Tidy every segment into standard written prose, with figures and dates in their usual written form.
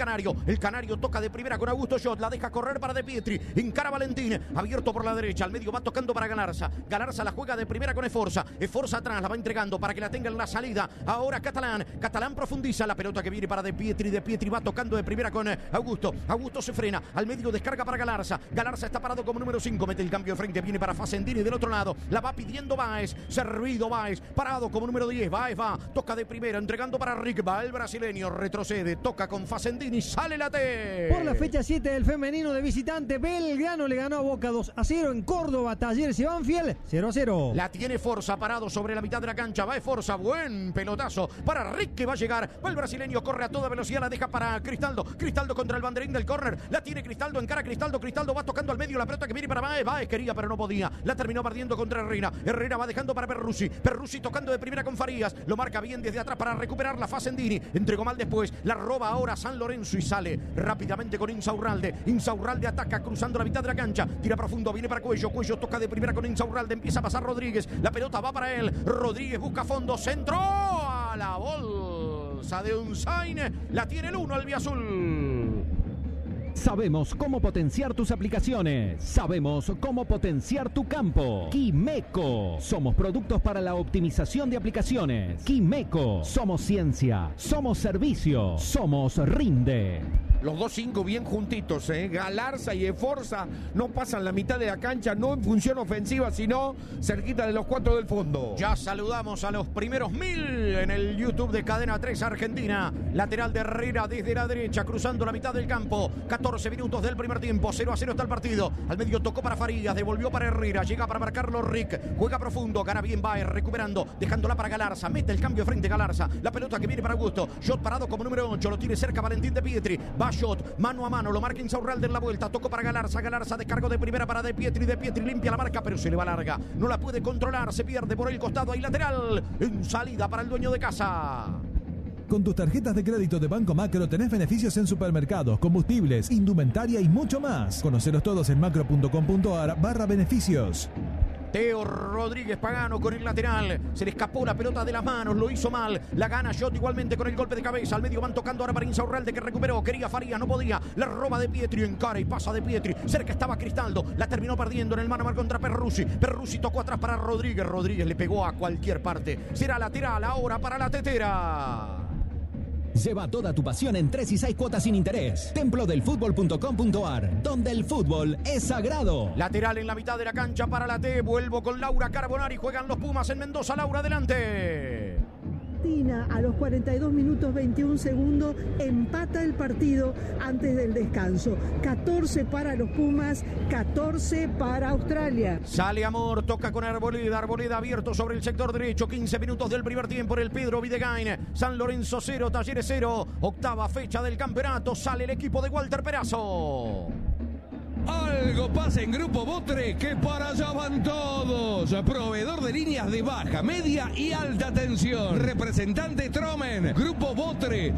Canario. El Canario toca de primera con Augusto Schott. La deja correr para De Pietri. Encara Valentín. Abierto por la derecha. Al medio va tocando para Galarza. Galarza la juega de primera con Esforza. Esforza atrás. La va entregando para que la tenga en la salida. Ahora Catalán. Catalán profundiza. La pelota que viene para De Pietri. De Pietri va tocando de primera con Augusto. Augusto se frena. Al medio descarga para Galarza. Galarza está parado como número 5. Mete el cambio de frente. Viene para Facendini del otro lado. La va pidiendo Báez. Servido Báez. Parado como número 10. Báez va. Toca de primera. Entregando para Rick. Va el brasileño. Retrocede. Toca con Facendini. Sale la T. Por la fecha 7 del femenino de visitante, Belgrano le ganó a Boca 2-0 en Córdoba. Talleres y Banfield 0-0. La tiene Forza parado sobre la mitad de la cancha. Va Forza. Buen pelotazo para Rick que va a llegar. Va el brasileño. Corre a toda velocidad. La deja para Cristaldo. Cristaldo contra el banderín del córner. La tiene Cristaldo. Encara Cristaldo. Cristaldo va tocando al medio. La pelota que viene para Báez. Báez quería pero no podía. La terminó perdiendo contra Herrera. Herrera va dejando para Perruzzi. Perruzzi tocando de primera con Farías. Lo marca bien desde atrás para recuperar la Facendini. Entregó mal después. La roba ahora San Lorenzo y sale rápidamente con Insaurralde. Insaurralde ataca cruzando la mitad de la cancha. Tira profundo. Viene para Cuello. Cuello toca de primera con Insaurralde. Empieza a pasar Rodríguez. La pelota va para él. Rodríguez busca fondo. Centro a la bolsa de Unzain. La tiene el 1 albiazul. Sabemos cómo potenciar tus aplicaciones. Sabemos cómo potenciar tu campo. Quimeco. Somos productos para la optimización de aplicaciones. Quimeco. Somos ciencia. Somos servicio. Somos Rinde. Los 2-5 bien juntitos, Galarza y Esforza no pasan la mitad de la cancha, no en función ofensiva, sino cerquita de los 4 del fondo. Ya saludamos a los primeros 1000 en el YouTube de Cadena 3 Argentina. Lateral de Herrera desde la derecha, cruzando la mitad del campo. 14 minutos del primer tiempo, 0-0 está el partido. Al medio tocó para Farías, devolvió para Herrera, llega para marcarlo Rick. Juega profundo, gana bien Baez, recuperando, dejándola para Galarza. Mete el cambio frente a Galarza. La pelota que viene para Augusto. Schott parado como número 8, lo tiene cerca Valentín De Pietri. Va Schott, mano a mano, lo marca Insaurralde en la vuelta, tocó para Galarza, Galarza descargo de primera para De Pietri limpia la marca, pero se le va larga, no la puede controlar, se pierde por el costado, ahí lateral, en salida para el dueño de casa. Con tus tarjetas de crédito de Banco Macro tenés beneficios en supermercados, combustibles, indumentaria y mucho más. Conocelos todos en macro.com.ar/beneficios. Teo Rodríguez Pagano con el lateral. Se le escapó la pelota de las manos, lo hizo mal. La gana Schott igualmente con el golpe de cabeza. Al medio van tocando ahora para Insaurralde que recuperó. Quería Farías, no podía. La roba De Pietri, encara y pasa De Pietri. Cerca estaba Cristaldo. La terminó perdiendo en el mano a mano contra Perruzzi. Perruzzi tocó atrás para Rodríguez. Rodríguez le pegó a cualquier parte. Será lateral ahora para la tetera. Lleva toda tu pasión en 3 y 6 cuotas sin interés. Templodelfutbol.com.ar, donde el fútbol es sagrado. Lateral en la mitad de la cancha para la T. Vuelvo con Laura Carbonari. Juegan los Pumas en Mendoza. Laura, adelante. A los 42 minutos 21 segundos empata el partido antes del descanso. 14 para los Pumas, 14 para Australia. Sale Amor, toca con Arboleda. Arboleda abierto sobre el sector derecho. 15 minutos del primer tiempo en el Pedro Videgain. San Lorenzo 0, Talleres 0. Octava fecha del campeonato. Sale el equipo de Walter Perazo. Algo pasa en Grupo Botre, que para allá van todos. Proveedor de líneas de baja, media y alta tensión. Representante Tromen. Grupo Botre,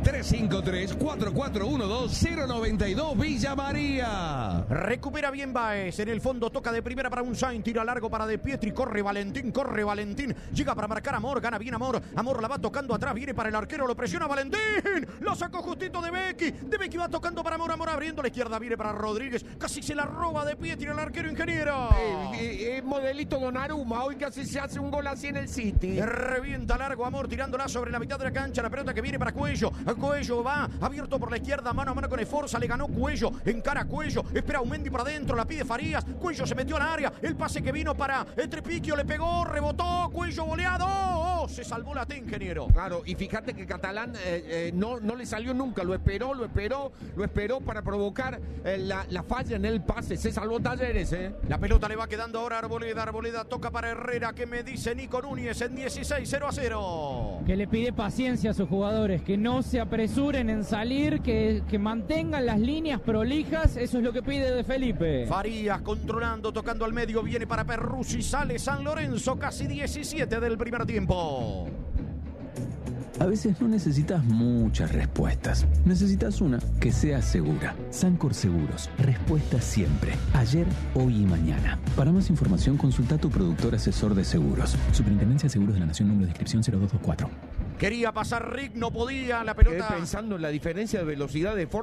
353-4412-092 Villa María. Recupera bien Baez. En el fondo toca de primera para Unzain. Tira largo para De Pietri. Corre Valentín. Llega para marcar Amor. Gana bien Amor. Amor la va tocando atrás. Viene para el arquero. Lo presiona Valentín. Lo sacó justito De Becky. De Becky va tocando para Amor. Amor abriendo la izquierda. Viene para Rodríguez. Casi se la roba De Pietri el arquero ingeniero. Modelito Donnarumma, hoy casi se hace un gol así en el City. Revienta largo Amor tirándola sobre la mitad de la cancha. La pelota que viene para Cuello. Cuello va abierto por la izquierda, mano a mano con Esforza. Le ganó Cuello, encara Cuello. Espera Aumendi para adentro, la pide Farías. Cuello se metió al área. El pase que vino para Trepiquio le pegó, rebotó. Cuello goleado. Se salvó la T, ingeniero. Claro, y fíjate que Catalán no le salió nunca. Lo esperó para provocar la falla en el pase. Se salvó Talleres, La pelota le va quedando ahora a Arboleda. Arboleda toca para Herrera. ¿Qué me dice Nico Núñez en 16, 0-0? Que le pide paciencia a sus jugadores, que no se apresuren en salir, que mantengan las líneas prolijas. Eso es lo que pide de Felipe. Farías controlando, tocando al medio. Viene para Perruzzi. Sale San Lorenzo. Casi 17 del primer tiempo. A veces no necesitas muchas respuestas. Necesitas una que sea segura. Sancor Seguros. Respuesta siempre. Ayer, hoy y mañana. Para más información, consulta a tu productor asesor de seguros. Superintendencia de Seguros de la Nación, número de inscripción 0224. Quería pasar Rick, no podía. La pelota. Quedé pensando en la diferencia de velocidad de